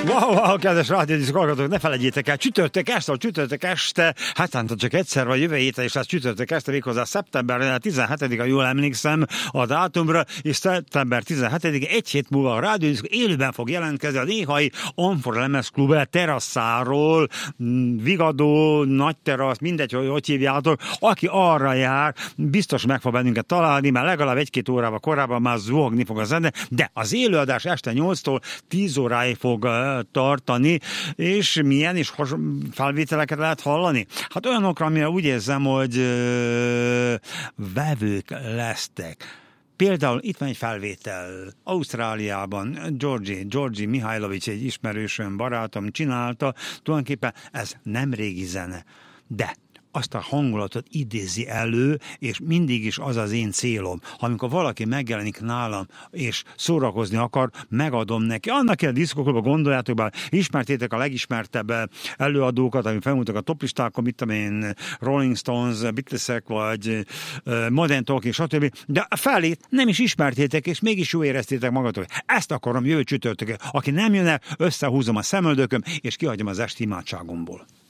Wow, kedves rádiódiszk hallgatók, ne felejtjétek el, csütörtök este, hát csak egyszer vagy jövő héten is lesz csütörtök este, méghozzá szeptember 17-a, jól emlékszem a dátumra, és szeptember 17-e egy hét múlva a rádiódiszk élőben fog jelentkezni a Néhai Amfora Lemezklub terasszáról, Vigadó, nagy terasz, mindegy, hogy hívjátok, aki arra jár, biztos meg fog bennünket találni, mert legalább egy-két órával korábban már zuhogni fog a zene, de az élőadás este 8-tól 10 óráig fog tartani, és milyen is felvételeket lehet hallani? Hát olyanokra, amire úgy érzem, hogy vevők lesztek. Például itt van egy felvétel Ausztráliában, Georgi Mihajlovics, egy ismerősöm, barátom csinálta, tulajdonképpen ez nem régi zene, de azt a hangulatot idézi elő, és mindig is az az én célom. Amikor valaki megjelenik nálam, és szórakozni akar, megadom neki. Annak ilyen diszkoklubban gondoljátok, bár ismertétek a legismertebb előadókat, amik felmúltak a toplistákon, mit tudom én, Rolling Stones, Beatlesek, vagy Modern Talking, stb. De a felét nem is ismertétek, és mégis jó éreztétek magatok. Ezt akarom jövő csütörtökön. Aki nem jön el, összehúzom a szemöldököm, és kihagyom az esti imádságomból.